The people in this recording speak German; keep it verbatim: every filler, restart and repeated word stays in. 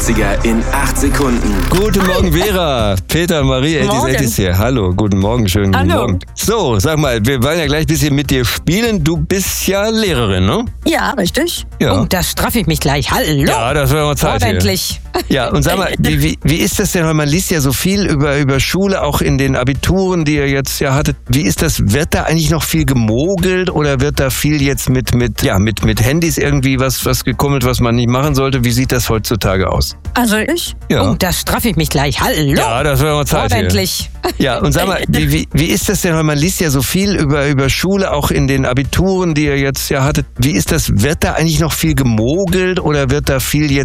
achtziger in acht Sekunden. Guten Morgen, Vera. Peter, Marie, Eddis, Eddis hier. Hallo, guten Morgen, schönen guten Hallo. Morgen. So, sag mal, wir wollen ja gleich ein bisschen mit dir spielen. Du bist ja Lehrerin, ne? Ja, richtig. Ja. Oh, da straffe ich mich gleich. Hallo. Ja, das wäre mal Zeit hier. Ordentlich. Ja, und sag mal, wie, wie, wie ist das denn, weil man liest ja so viel über, über Schule, auch in den Abituren, die ihr jetzt ja hattet. Wie ist das, wird da eigentlich noch viel gemogelt oder wird da viel jetzt mit, mit, ja, mit, mit Handys irgendwie was, was gekummelt, was man nicht machen sollte? Wie sieht das heutzutage aus? Also ich? Ja. Oh, da straffe ich mich gleich. Hallo. Ja, das wäre mal Zeit hier. Ordentlich. Ja, und sag mal, wie, wie, wie ist das denn, weil man liest ja so viel über, über Schule, auch in den Abituren, die ihr jetzt ja hattet. Wie ist das, wird da eigentlich noch viel gemogelt oder wird da viel jetzt